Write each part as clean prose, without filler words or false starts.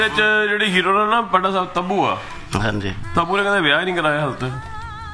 ਜਿਹੜੇ ਹੀਰੋ ਨੇ ਨਾ ਪੱਡਾ ਸਾਹਿਬ ਤੱਬੂ ਆ, ਹਾਂਜੀ ਤੱਬੂ ਨੇ ਕਹਿੰਦੇ ਵਿਆਹ ਨਹੀਂ ਕਰਾਇਆ ਹਾਲੇ ਤੱਕ।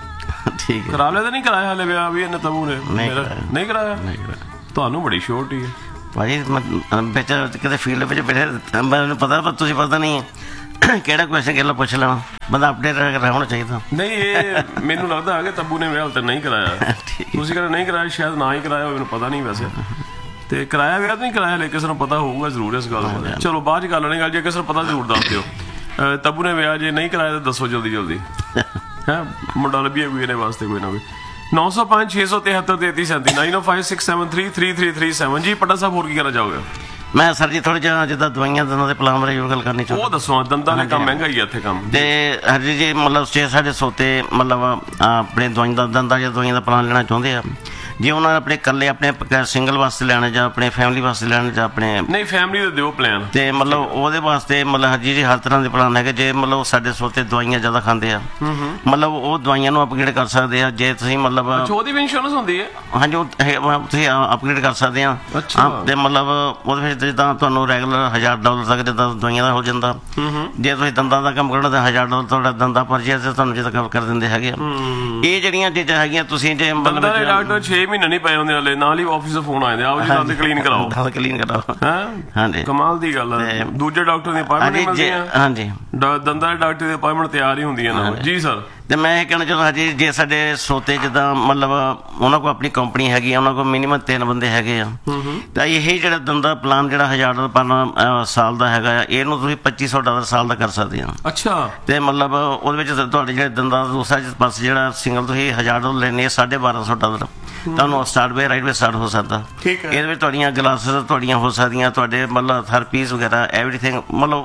ਠੀਕ ਹੈ, ਕਰਾ ਲਿਆ ਤਾਂ ਨਹੀਂ ਕਰਾਇਆ ਹਾਲੇ ਵਿਆਹ ਵੀ ਇਹਨੇ ਤੱਬੂ ਨੇ? ਨਹੀਂ ਕਰਾਇਆ। ਤੁਹਾਨੂੰ ਬੜੀ ਛੋਟੀ ਹੈ ਭਾਜੀ, ਵਿੱਚ ਕਿਤੇ ਫੀਲਡ ਵਿੱਚ ਬੈਠੇ ਮੈਨੂੰ ਪਤਾ, ਪਰ ਤੁਸੀਂ ਪਤਾ ਨਹੀਂ ਕਿਹੜਾ ਕੁਐਸਚਨ ਕਿਹੜਾ ਪੁੱਛ ਲੈਣਾ, ਬੰਦਾ ਅਪਡੇਟ ਰਹਿਣਾ ਚਾਹੀਦਾ। ਨਹੀਂ, ਇਹ ਮੈਨੂੰ ਲੱਗਦਾ ਕਿ ਤੱਬੂ ਨੇ ਵਿਆਹ ਹਾਲੇ ਤੱਕ ਨਹੀਂ ਕਰਾਇਆ। ਤੁਸੀਂ ਕਹਿੰਦੇ ਨਹੀਂ ਕਰਾਇਆ, ਸ਼ਾਇਦ ਨਾ ਹੀ ਕਰਾਇਆ, ਮੈਨੂੰ ਪਤਾ ਨਹੀਂ ਵੈਸੇ। ਤੇ ਕਰਾਇਆ ਵਿਆਹ ਤਾਂ ਨਹੀਂ ਕਰਾਇਆ, ਲੇਕਿਨ ਕਿਸੇ ਨੂੰ ਪਤਾ ਹੋਊਗਾ ਜ਼ਰੂਰ ਇਸ ਗੱਲ ਬਾਰੇ। ਚਲੋ ਬਾਅਦ ਚ ਗੱਲ ਨਹੀਂ, ਗੱਲ ਜੇ ਕਿਸੇ ਨੂੰ ਪਤਾ ਜ਼ਰੂਰ ਦੱਸ ਦਿਓ। ਤੱਬੂ ਨੇ ਵਿਆਹ ਜੇ ਨਹੀਂ ਕਰਾਇਆ ਤਾਂ ਦੱਸੋ ਜਲਦੀ ਜਲਦੀ, ਹੈ ਮੁੰਡਾ ਲੱਭੀਏ ਕੋਈ ਇਹਦੇ ਵਾਸਤੇ ਕੋਈ ਨਾ ਕੋਈ। 905 673 3337 9056733337 ਜੀ। ਪੱਡਾ ਸਾਹਿਬ ਹੋਰ ਕੀ ਕਹਿਣਾ ਚਾਹੋਗੇ? ਮੈਂ ਸਰ ਜੀ ਥੋੜਾ ਜਿਹਾ ਜਿੱਦਾਂ ਦਵਾਈਆਂ ਦੰਦਾਂ ਦੇ ਪਲਾਨ ਬਾਰੇ ਗੱਲ ਕਰਨੀ ਚਾਹੁੰਦਾ। ਉਹ ਦੱਸੋ, ਦੰਦਾਂ ਦਾ ਕੰਮ ਮਹਿੰਗਾ ਹੀ ਆ ਇੱਥੇ ਕੰਮ। ਤੇ ਹਰਜੀ ਜੀ ਮਤਲਬ 6-7 ਸੌਤੇ ਮਤਲਬ ਆਪਣੇ ਦਵਾਈਆਂ ਦਾ ਦੰਦਾਂ ਜਾਂ ਦਵਾਈਆਂ ਦਾ ਪਲਾਨ ਲੈਣਾ ਚਾਹੁੰਦੇ ਆ, ਜੇ ਉਹਨਾਂ ਨੇ ਆਪਣੇ ਇਕੱਲੇ ਆਪਣੇ ਸਿੰਗਲ ਵਾਸਤੇ ਲੈਣਾ ਜਾਂ ਆਪਣੇ ਫੈਮਿਲੀ ਵਾਸਤੇ ਲੈਣਾ ਜਾਂ ਆਪਣੇ ਨਹੀਂ ਫੈਮਿਲੀ ਦਾ ਦਿਓ ਪਲਾਨ, ਤੇ ਮਤਲਬ ਉਹਦੇ ਵਾਸਤੇ ਮਤਲਬ ਹਰਜੀ ਜੀ ਹਰ ਤਰ੍ਹਾਂ ਦੇ ਪਲਾਨ ਹੈਗੇ। ਜੇ ਮਤਲਬ ਸਾਡੇ ਸੋਤੇ ਦਵਾਈਆਂ ਜ਼ਿਆਦਾ ਖਾਂਦੇ ਆ, ਮਤਲਬ ਉਹ ਦਵਾਈਆਂ ਨੂੰ ਅਪਗ੍ਰੇਡ ਕਰ ਸਕਦੇ ਆ। ਜੇ ਤੁਸੀਂ ਮਤਲਬ ਉਹਦੀ ਵੀ ਇੰਸ਼ੋਰੈਂਸ ਹੁੰਦੀ ਹੈ? ਹਾਂਜੀ, ਉਹ ਤੁਸੀਂ ਅਪਗ੍ਰੇਡ ਕਰ ਸਕਦੇ ਆ। ਤੇ ਮਤਲਬ ਉਹਦੇ ਵਿੱਚ ਜਿੱਦਾਂ ਤੁਹਾਨੂੰ ਰੈਗੂਲਰ $1000 ਤੱਕ ਜਿੱਦਾਂ ਦਵਾਈਆਂ ਦਾ ਹੋ ਜਾਂਦਾ। ਜੇ ਤੁਸੀਂ ਦੰਦਾਂ ਦਾ ਕੰਮ ਕਰਨਾ ਤਾਂ $1000 ਤੁਹਾਡਾ ਦੰਦਾ ਪਰਚੀ ਤੇ ਤੁਹਾਨੂੰ ਜਿੱਦਾਂ ਕਵਰ ਕਰ ਦਿੰਦੇ ਹੈਗੇ ਆ। ਇਹ ਜਿਹੜੀਆਂ ਚੀਜ਼ਾਂ ਹੈਗੀਆਂ ਤੁਸੀਂ ਜੇ ਮਤਲਬ 6 ਮਹੀਨੇ ਨਹੀਂ ਪਏ ਹੁੰਦੇ ਹਲੇ, ਨਾਲ ਹੀ ਆਫਿਸ ਤੋਂ ਫੋਨ ਆਏ ਆਓ ਜੀ ਦੰਦ ਕਲੀਨ ਕਰਾਓ। ਦੰਦ ਕਲੀਨ ਕਰਾਓ, ਹਾਂਜੀ ਕਮਾਲ ਦੀ ਗੱਲ ਹੈ। ਦੂਜੇ ਡਾਕਟਰ ਦੀ ਅਪਾਇੰਟਮੈਂਟ ਮਿਲਦੀ ਹੈ? ਹਾਂਜੀ, ਦੰਦਾਂ ਦੇ ਡਾਕਟਰ ਦੀ ਅਪਾਇੰਟਮੈਂਟ ਤਿਆਰ ਹੀ ਹੁੰਦੀ ਹੈ ਨਾ ਜੀ ਸਰ। ਤੇ ਮੈਂ ਇਹ ਕਹਿਣਾ ਚਾਹੁੰਦਾ ਜੀ, ਜੇ ਸਾਡੇ ਸੋਤੇ ਜਿੱਦਾਂ ਮਤਲਬ ਉਹਨਾਂ ਕੋਲ ਆਪਣੀ ਕੰਪਨੀ ਹੈਗੀ ਆ, ਉਹਨਾਂ ਕੋਲ ਮਿਨੀਮਮ 3 ਬੰਦੇ ਹੈਗੇ ਆ, ਤਾਂ ਇਹ ਜਿਹੜਾ ਦੰਦਾ ਪਲਾਨ ਜਿਹੜਾ $1000 ਪਰ ਸਾਲ ਦਾ ਹੈਗਾ, ਇਹਨੂੰ ਤੁਸੀਂ $2500 ਸਾਲ ਦਾ ਕਰ ਸਕਦੇ ਆ। ਅੱਛਾ। ਤੇ ਮਤਲਬ ਉਹਦੇ ਵਿੱਚ ਤੁਹਾਡੇ ਜਿਹੜੇ ਦੰਦਾਂ ਦਾ ਦੂਸਰਾ ਪਾਸੇ ਜਿਹੜਾ ਸਿੰਗਲ ਤੁਸੀਂ $1000 ਲੈਣੇ $1250 ਤੁਹਾਨੂੰ ਸਟਾਰਟ ਵੇ ਰਾਈਟ ਵੇ ਸਟਾਰਟ ਹੋ ਸਕਦਾ। ਇਹਦੇ ਵਿੱਚ ਤੁਹਾਡੀਆਂ ਗਲਾਸਿਸ ਤੁਹਾਡੀਆਂ ਹੋ ਸਕਦੀਆਂ, ਤੁਹਾਡੇ ਮਤਲਬ ਥੈਰੇਪੀਜ਼ ਵਗੈਰਾ ਐਵਰੀਥਿੰਗ ਮਤਲਬ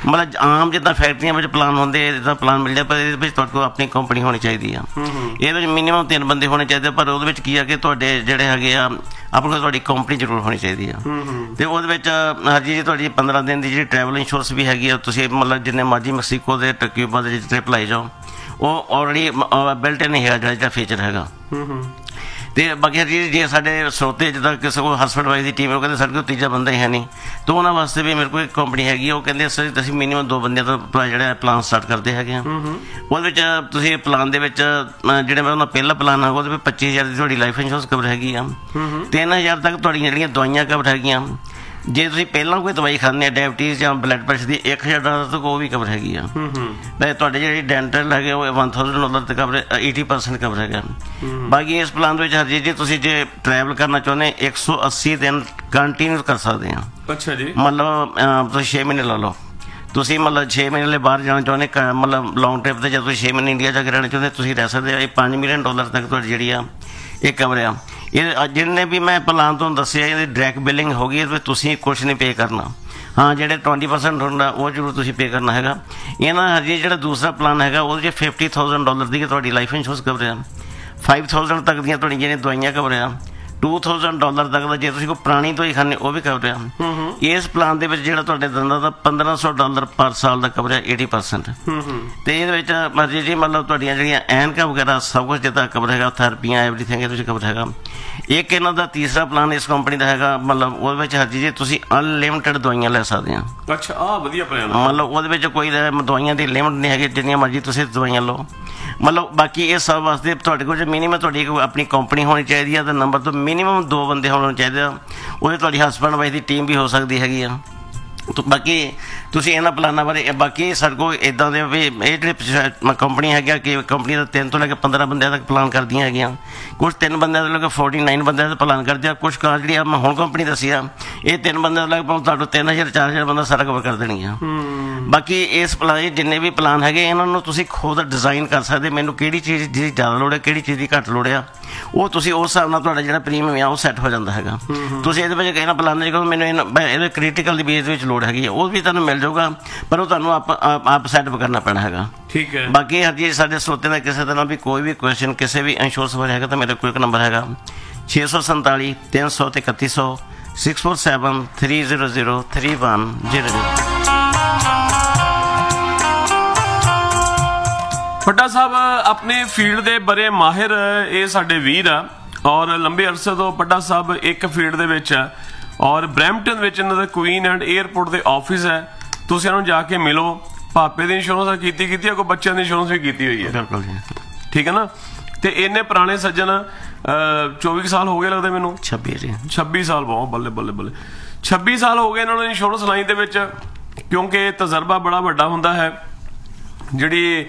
ਆਮ ਜਿੱਦਾਂ ਫੈਕਟਰੀਆਂ ਵਿੱਚ ਪਲਾਨ ਹੁੰਦੇ ਇੱਦਾਂ ਪਲਾਨ ਮਿਲ ਜਾਂਦਾ, ਪਰ ਇਹਦੇ ਵਿੱਚ ਤੁਹਾਡੇ ਕੋਲ ਆਪਣੀ ਕੰਪਨੀ ਹੋਣੀ ਚਾਹੀਦੀ ਆ। ਇਹਦੇ ਵਿੱਚ ਮਿਨੀਮਮ 3 ਬੰਦੇ ਹੋਣੇ ਚਾਹੀਦੇ, ਪਰ ਉਹਦੇ ਵਿੱਚ ਕੀ ਆ ਕਿ ਤੁਹਾਡੇ ਜਿਹੜੇ ਹੈਗੇ ਆ ਆਪਣੇ ਕੋਲ ਤੁਹਾਡੀ ਕੰਪਨੀ ਜ਼ਰੂਰ ਹੋਣੀ ਚਾਹੀਦੀ ਆ। ਤੇ ਉਹਦੇ ਵਿੱਚ ਹਰਜੀ ਜੀ ਤੁਹਾਡੀ 15 ਦਿਨ ਦੀ ਜਿਹੜੀ ਟਰੈਵਲ ਇੰਸ਼ੋਰੈਂਸ ਵੀ ਹੈਗੀ ਆ। ਤੁਸੀਂ ਮਤਲਬ ਜਿੰਨੇ ਮਰਜ਼ੀ ਮੈਕਸੀਕੋ ਦੇ ਕਿਊਬਾ ਦੇ ਟ੍ਰਿਪ ਲਾਈ ਜਾਓ, ਉਹ ਆਲਰੇਡੀ ਬਿਲਟ ਇਨ ਹੈਗਾ ਜਿਹੜਾ ਫੀਚਰ ਹੈਗਾ। ਤੇ ਬਾਕੀ ਜੀ ਜੇ ਸਾਡੇ ਸਰੋਤੇ ਜਿੱਦਾਂ ਕਿਸੇ ਕੋਲ ਹਸਬੈਂਡ ਵਾਈਫ ਦੀ ਟੀਮ, ਉਹ ਕਹਿੰਦੇ ਸਾਡੇ ਕੋਲ ਤੀਜਾ ਬੰਦਾ ਹੀ ਹੈ ਨਹੀਂ, ਤਾਂ ਉਹਨਾਂ ਵਾਸਤੇ ਵੀ ਮੇਰੇ ਕੋਲ ਇੱਕ ਕੰਪਨੀ ਹੈਗੀ ਆ। ਉਹ ਕਹਿੰਦੇ ਸਰ ਅਸੀਂ ਮਿਨੀਮਮ 2 ਬੰਦਿਆਂ ਤੋਂ ਜਿਹੜਾ ਪਲਾਨ ਸਟਾਰਟ ਕਰਦੇ ਹੈਗੇ ਆ। ਉਹਦੇ ਵਿੱਚ ਤੁਸੀਂ ਪਲਾਨ ਦੇ ਵਿੱਚ ਜਿਹੜੇ ਮੈਂ ਉਹਨਾਂ ਪਹਿਲਾ ਪਲਾਨ ਆ ਉਹਦੇ ਵਿੱਚ 25000 ਦੀ ਤੁਹਾਡੀ ਲਾਈਫ ਇੰਸ਼ੋਰੈਂਸ ਕਵਰ ਹੈਗੀ ਆ। 3000 ਤੱਕ ਤੁਹਾਡੀਆਂ ਜਿਹੜੀਆਂ ਦਵਾਈਆਂ ਕਵਰ ਹੈਗੀਆਂ। ਜੇ ਤੁਸੀਂ ਪਹਿਲਾਂ ਕੋਈ ਦਵਾਈ ਖਾਂਦੇ ਆ ਡਾਇਬਟੀਜ਼ ਜਾਂ ਬਲੱਡ ਪ੍ਰੈਸ਼ਰ ਦੀ, $1000 ਤੱਕ ਉਹ ਵੀ ਕਵਰ ਹੈਗੀ ਆ। ਤੇ ਤੁਹਾਡੇ ਜਿਹੜੇ ਡੈਂਟਲ ਹੈਗੇ ਉਹ $1000 ਤੇ ਕਵਰ 80% ਕਵਰ ਹੈਗਾ। ਬਾਕੀ ਇਸ ਪਲਾਨ ਦੇ ਵਿੱਚ ਹਰਜੀਤ ਜੀ ਤੁਸੀਂ ਜੇ ਟਰੈਵਲ ਕਰਨਾ ਚਾਹੁੰਦੇ 180 ਦਿਨ ਕੰਟੀਨਿਊ ਕਰ ਸਕਦੇ ਆ। ਅੱਛਾ ਜੀ। ਮਤਲਬ ਤੁਸੀਂ 6 ਮਹੀਨੇ ਲਾ ਲਓ, ਤੁਸੀਂ ਮਤਲਬ 6 ਮਹੀਨੇ ਲਈ ਬਾਹਰ ਜਾਣਾ ਚਾਹੁੰਦੇ ਮਤਲਬ ਲੌਂਗ ਟ੍ਰਿਪ ਤੇ, ਜਦੋਂ ਤੁਸੀਂ 6 ਮਹੀਨੇ ਇੰਡੀਆ ਜਾ ਕੇ ਰਹਿਣਾ ਚਾਹੁੰਦੇ ਤੁਸੀਂ ਰਹਿ ਸਕਦੇ ਆ। ਇਹ $5 ਮਿਲੀਅਨ ਤੱਕ ਤੁਹਾਡੀ ਜਿਹੜੀ ਆ ਇਹ ਕਵਰ ਆ। ਇਹ ਜਿੰਨੇ ਵੀ ਮੈਂ ਪਲਾਨ ਤੁਹਾਨੂੰ ਦੱਸਿਆ ਇਹਦੀ ਡਾਇਰੈਕਟ ਬਿਲਿੰਗ ਹੋ ਗਈ, ਇਹਦੇ ਵਿੱਚ ਤੁਸੀਂ ਕੁਛ ਨਹੀਂ ਪੇ ਕਰਨਾ। ਹਾਂ, ਜਿਹੜੇ 20% ਹੁੰਦਾ ਉਹ ਜ਼ਰੂਰ ਤੁਸੀਂ ਪੇ ਕਰਨਾ ਹੈਗਾ। ਇਹਨਾਂ ਹਜੇ ਜਿਹੜਾ ਦੂਸਰਾ ਪਲਾਨ ਹੈਗਾ ਉਹਦੇ 'ਚ $50,000 ਦੀ ਤੁਹਾਡੀ ਲਾਈਫ ਇੰਸ਼ੋਰੈਂਸ ਕਵਰ ਆ। 5000 ਤੱਕ ਦੀਆਂ ਤੁਹਾਡੀਆਂ ਜਿਹੜੀਆਂ ਦਵਾਈਆਂ ਕਵਰ ਆ। $2000 ਤੱਕ ਦਾ ਜੇ ਤੁਸੀਂ ਕੋਈ ਪੁਰਾਣੀ ਦਵਾਈ ਖਾਂਦੇ ਉਹ ਵੀ ਕਵਰ ਆ। ਇਸ ਪਲਾਨ ਦੇ ਵਿੱਚ ਜਿਹੜਾ ਤੁਹਾਡੇ ਦੰਦਾਂ ਦਾ $1500 ਪਰ ਸਾਲ ਦਾ ਕਵਰ ਆ 80%। ਤੇ ਇਹਦੇ ਵਿੱਚ ਮਰਜੀ ਜੀ ਮਤਲਬ ਤੁਹਾਡੀਆਂ ਜਿਹੜੀਆਂ ਐਨਕਾਂ ਵਗੈਰਾ ਸਭ ਕੁਛ ਜਿੱਦਾਂ ਕਵਰ ਹੈਗਾ, ਥੈਰੇਪੀਆਂ ਐਵਰੀਥਿੰਗ ਤੁਸੀਂ ਕਵਰ ਹੈਗਾ। ਇੱਕ ਇਹਨਾਂ ਦਾ ਤੀਸਰਾ ਪਲਾਨ ਇਸ ਕੰਪਨੀ ਦਾ ਹੈਗਾ, ਮਤਲਬ ਉਹਦੇ ਵਿੱਚ ਹਰਜੀ ਜੀ ਤੁਸੀਂ ਅਨਲਿਮਿਟਡ ਦਵਾਈਆਂ ਲੈ ਸਕਦੇ ਆ। ਅੱਛਾ, ਆਹ ਵਧੀਆ ਪਲਾਨ। ਮਤਲਬ ਉਹਦੇ ਵਿੱਚ ਕੋਈ ਦਵਾਈਆਂ ਦੀ ਲਿਮਿਟ ਨਹੀਂ ਹੈਗੀ, ਜਿੰਨੀਆਂ ਮਰਜੀ ਤੁਸੀਂ ਦਵਾਈਆਂ ਲਓ। ਮਤਲਬ ਬਾਕੀ ਇਹ ਸਭ ਵਾਸਤੇ ਤੁਹਾਡੇ ਕੋਲ ਮਿਨੀਮਮ ਤੁਹਾਡੀ ਆਪਣੀ ਕੰਪਨੀ ਹੋਣੀ ਚਾਹੀਦੀ ਆ, ਤੇ ਨੰਬਰ ਤੋਂ ਮਿਨੀਮਮ 2 ਬੰਦੇ ਹੋਣੇ ਚਾਹੀਦੇ ਆ। ਉਹਦੇ ਤੁਹਾਡੀ ਹਸਬੈਂਡ ਵਾਈਫ ਦੀ ਟੀਮ ਵੀ ਹੋ ਸਕਦੀ ਹੈਗੀ ਆ। ਬਾਕੀ ਤੁਸੀਂ ਇਹਨਾਂ ਪਲਾਨਾਂ ਬਾਰੇ ਬਾਕੀ ਸਾਡੇ ਕੋਲ ਇੱਦਾਂ ਦੇ ਵੀ ਇਹ ਜਿਹੜੇ ਕੰਪਨੀ ਹੈਗੀਆਂ ਕਿ ਕੰਪਨੀ ਦਾ 3 ਤੋਂ ਲੈ ਕੇ 15 ਬੰਦਿਆਂ ਤੱਕ ਪਲਾਨ ਕਰਦੀਆਂ ਹੈਗੀਆਂ। ਕੁਛ 3 ਬੰਦਿਆਂ ਤੋਂ ਲੈ ਕੇ 49 ਬੰਦਿਆਂ ਦਾ ਪਲਾਨ ਕਰਦੇ ਆ। ਕੁਛ ਕਾਰ ਜਿਹੜੀ ਮੈਂ ਹੁਣ ਕੰਪਨੀ ਦੱਸੀ ਆ ਇਹ 3 ਬੰਦਿਆਂ ਤੋਂ ਲੈ ਕੇ ਤੁਹਾਨੂੰ 3000-4000 ਬੰਦਾ ਸਾਰਾ ਕਵਰ ਕਰ ਦੇਣਗੀਆਂ। ਬਾਕੀ ਇਸ ਪਲਾਨ ਜਿੰਨੇ ਵੀ ਪਲਾਨ ਹੈਗੇ ਇਹਨਾਂ ਨੂੰ ਤੁਸੀਂ ਖੁਦ ਡਿਜ਼ਾਈਨ ਕਰ ਸਕਦੇ। ਮੈਨੂੰ ਕਿਹੜੀ ਚੀਜ਼ ਦੀ ਜ਼ਿਆਦਾ ਲੋੜ ਹੈ, ਕਿਹੜੀ ਚੀਜ਼ ਦੀ ਘੱਟ ਲੋੜ ਆ, ਉਹ ਤੁਸੀਂ ਉਸ ਹਿਸਾਬ ਨਾਲ ਤੁਹਾਡਾ ਜਿਹੜਾ ਪ੍ਰੀਮੀਅਮ ਆ ਉਹ ਸੈੱਟ ਹੋ ਜਾਂਦਾ ਹੈਗਾ। ਤੁਸੀਂ ਇਹਦੇ ਵਿੱਚ ਇਹਨਾਂ ਪਲਾਨ ਦੇ ਮੈਨੂੰ ਇਹਦੇ ਕ੍ਰਿਟੀਕਲ ਦੀ ਬੇਸ ਵਿੱਚ ਲੋੜ ਹੈਗੀ, ਉਹ ਵੀ ਤੁਹਾਨੂੰ ਮਿਲ ਜਾਊਗਾ, ਪਰ ਉਹ ਤੁਹਾਨੂੰ ਆਪ ਸੈੱਟ ਕਰਨਾ ਪੈਣਾ ਹੈਗਾ। ਠੀਕ ਹੈ। ਬਾਕੀ ਹਰਜੀ ਸਾਡੇ ਸਰੋਤੇ ਦਾ ਕਿਸੇ ਤਰ੍ਹਾਂ ਵੀ ਕੋਈ ਵੀ ਕੁਐਸਚਨ ਕਿਸੇ ਵੀ ਇੰਸ਼ੋਰੈਂਸ ਬਾਰੇ ਹੈਗਾ ਤਾਂ ਮੇਰੇ ਕੋਲ ਇੱਕ ਨੰਬਰ ਹੈਗਾ 647 300 ਤੇ 3100 647 300 3100। ਪੱਡਾ ਸਾਹਿਬ ਆਪਣੇ ਫੀਲਡ ਦੇ ਬੜੇ ਮਾਹਿਰ ਇਹ ਸਾਡੇ ਵੀਰ ਆ, ਔਰ ਲੰਬੇ ਅਰਸੇ ਤੋਂ ਪੱਡਾ ਸਾਹਿਬ ਇੱਕ ਫੀਲਡ ਦੇ ਵਿੱਚ ਆ, ਔਰ ਬਰੈਂਪਟਨ ਵਿੱਚ ਇਹਨਾਂ ਦਾ ਕੁਈਨ ਐਂਡ ਏਅਰਪੋਰਟ ਦੇ ਆਫਿਸ ਹੈ। ਤੁਸੀਂ ਇਹਨਾਂ ਨੂੰ ਜਾ ਕੇ ਮਿਲੋ। ਪਾਪੇ ਦੀ ਇੰਸ਼ੋਰੈਂਸ ਕੀਤੀ ਹੈ, ਕੋਈ ਬੱਚਿਆਂ ਦੀ ਇੰਸ਼ੋਰੈਂਸ ਵੀ ਕੀਤੀ ਹੋਈ ਹੈ। ਬਿਲਕੁਲ ਜੀ। ਠੀਕ ਹੈ ਨਾ। ਤੇ ਇੰਨੇ ਪੁਰਾਣੇ ਸੱਜਣ 24 ਸਾਲ ਹੋ ਗਏ ਲੱਗਦਾ ਮੈਨੂੰ, 26 ਸਾਲ, ਬਹੁਤ ਬੱਲੇ ਬੱਲੇ ਬੱਲੇ 26 ਸਾਲ ਹੋ ਗਏ ਇਹਨਾਂ ਨੂੰ ਇੰਸ਼ੋਰੈਂਸ ਲਾਈਨ ਦੇ ਵਿੱਚ, ਕਿਉਂਕਿ ਤਜਰਬਾ ਬੜਾ ਵੱਡਾ ਹੁੰਦਾ ਹੈ। ਜਿਹੜੀ